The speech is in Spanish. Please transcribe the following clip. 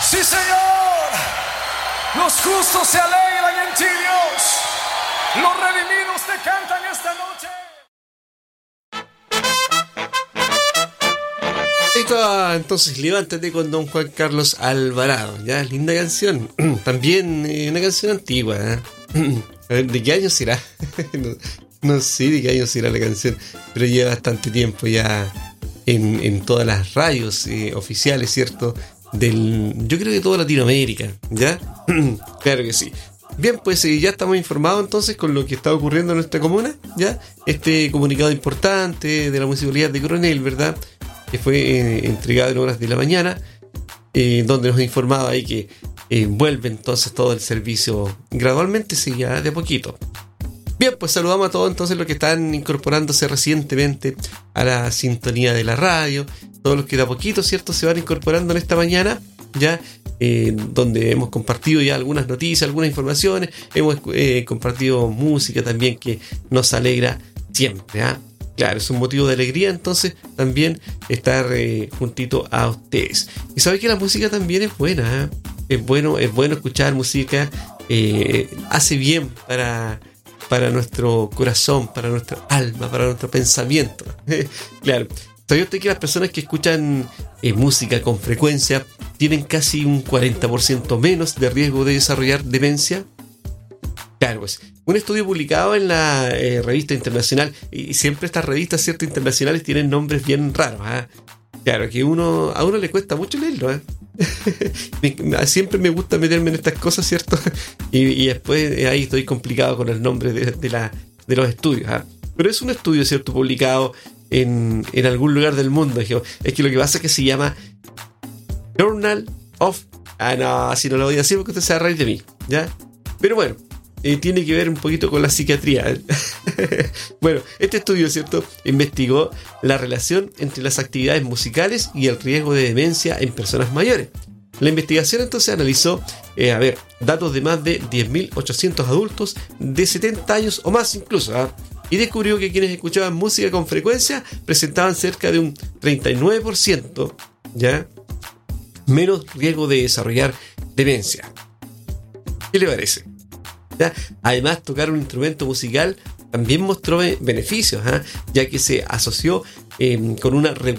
Sí, Señor. Los justos se alegran en ti, Dios. Los redimidos te cantan esta noche. Entonces, Levántate con Don Juan Carlos Alvarado. Ya, linda canción. También una canción antigua, ¿eh? A ver, ¿de qué año será? No sé de qué año será la canción, pero lleva bastante tiempo ya en todas las radios oficiales, ¿cierto? Yo creo que toda Latinoamérica, ¿ya? Claro que sí. Bien, pues ya estamos informados entonces con lo que está ocurriendo en nuestra comuna, ¿ya? Este comunicado importante de la Municipalidad de Coronel, ¿verdad? Que fue entregado en horas de la mañana, donde nos informaba ahí que vuelve entonces todo el servicio gradualmente, sí, ya de a poquito. Bien, pues saludamos a todos entonces los que están incorporándose recientemente a la sintonía de la radio, todos los que de a poquito, ¿cierto?, se van incorporando en esta mañana, ya, donde hemos compartido ya algunas noticias, algunas informaciones, hemos compartido música también que nos alegra siempre, ¿ah? Claro, es un motivo de alegría entonces también estar juntito a ustedes. Y sabes que la música también es buena, ¿eh? Es bueno escuchar música, hace bien para nuestro corazón, para nuestra alma, para nuestro pensamiento. Claro, ¿sabía usted que las personas que escuchan música con frecuencia tienen casi un 40% menos de riesgo de desarrollar demencia? Claro, pues un estudio publicado en la revista internacional, y siempre estas revistas, ¿cierto?, internacionales tienen nombres bien raros, ¿eh? Claro, que a uno le cuesta mucho leerlo, ¿eh? Siempre me gusta meterme en estas cosas, ¿cierto? Y después ahí estoy complicado con el nombre de los estudios, ¿eh? Pero es un estudio, ¿cierto?, publicado en algún lugar del mundo. Es que lo que pasa es que se llama Journal of... no, así no lo voy a decir porque usted se va a reír de mí, ¿ya? Pero bueno, tiene que ver un poquito con la psiquiatría, ¿eh? Bueno, este estudio, ¿cierto?, investigó la relación entre las actividades musicales y el riesgo de demencia en personas mayores. La investigación entonces analizó datos de más de 10.800 adultos de 70 años o más incluso, ¿eh? Y descubrió que quienes escuchaban música con frecuencia presentaban cerca de un 39%, ¿ya?, menos riesgo de desarrollar demencia. ¿Qué le parece? ¿Ya? Además, tocar un instrumento musical también mostró beneficios, ¿eh? Ya que se asoció con una